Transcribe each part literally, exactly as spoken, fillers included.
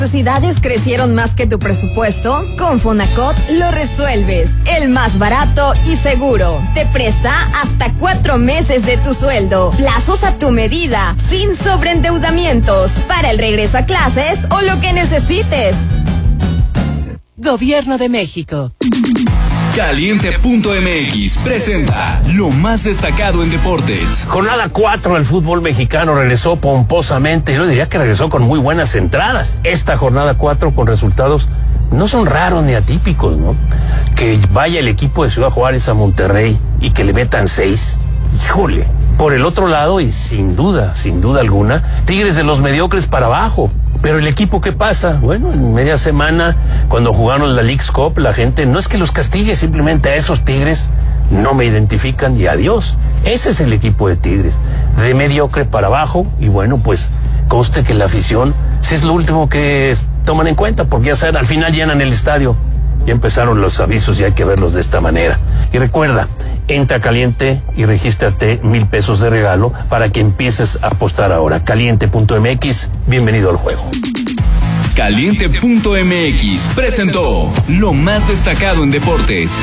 ¿Necesidades crecieron más que tu presupuesto? Con Fonacot lo resuelves. El más barato y seguro. Te presta hasta cuatro meses de tu sueldo. Plazos a tu medida, sin sobreendeudamientos. Para el regreso a clases o lo que necesites. Gobierno de México. Caliente punto M X presenta lo más destacado en deportes. Jornada cuatro del fútbol mexicano regresó pomposamente. Yo diría que regresó con muy buenas entradas. Esta jornada cuatro con resultados no son raros ni atípicos, ¿no? Que vaya el equipo de Ciudad Juárez a Monterrey y que le metan seis. Híjole. Por el otro lado, y sin duda, sin duda alguna, Tigres de los mediocres para abajo. Pero el equipo, ¿qué pasa? Bueno, en media semana, cuando jugaron la Leagues Cup, la gente no es que los castigue, simplemente a esos Tigres no me identifican y adiós. Ese es el equipo de Tigres, de mediocre para abajo. Y bueno, pues conste que la afición, si es lo último que toman en cuenta, porque ya saben, al final llenan el estadio. Ya empezaron los avisos y hay que verlos de esta manera. Y recuerda, entra Caliente y regístrate mil pesos de regalo para que empieces a apostar ahora. Caliente punto M X, bienvenido al juego. Caliente punto M X presentó lo más destacado en deportes.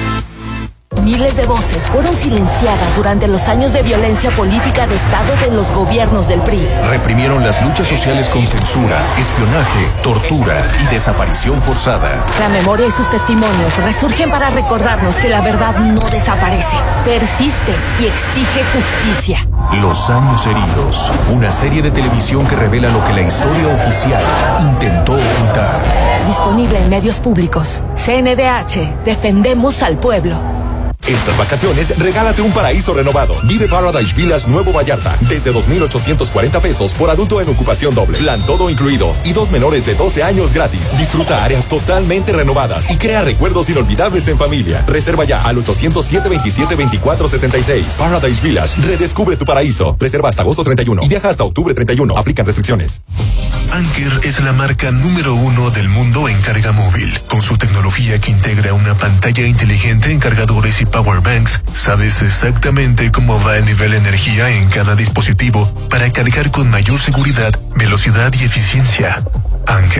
Miles de voces fueron silenciadas durante los años de violencia política de Estado de los gobiernos del P R I. Reprimieron las luchas sociales con censura, espionaje, tortura y desaparición forzada. La memoria y sus testimonios resurgen para recordarnos que la verdad no desaparece, persiste y exige justicia. Los años heridos, una serie de televisión que revela lo que la historia oficial intentó ocultar. Disponible en medios públicos. C N D H, defendemos al pueblo. Estas vacaciones, regálate un paraíso renovado. Vive Paradise Village Nuevo Vallarta. Desde dos mil ochocientos cuarenta pesos por adulto en ocupación doble. Plan todo incluido. Y dos menores de doce años gratis. Disfruta áreas totalmente renovadas. Y crea recuerdos inolvidables en familia. Reserva ya al ochocientos siete veintisiete veinticuatro setenta y seis. Paradise Village. Redescubre tu paraíso. Reserva hasta agosto treinta y uno. Y viaja hasta octubre treinta y uno. Aplican restricciones. Anker es la marca número uno del mundo en carga móvil. Con su tecnología que integra una pantalla inteligente en cargadores y powerbanks, sabes exactamente cómo va el nivel de energía en cada dispositivo para cargar con mayor seguridad, velocidad y eficiencia. Anker,